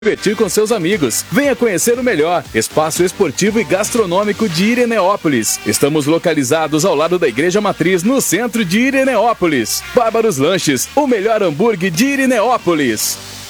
divertir com seus amigos. Venha conhecer o melhor espaço esportivo e gastronômico de Irineópolis. Estamos localizados ao lado da Igreja Matriz, no centro de Irineópolis. Bárbaros Lanches, o melhor hambúrguer de Irineópolis.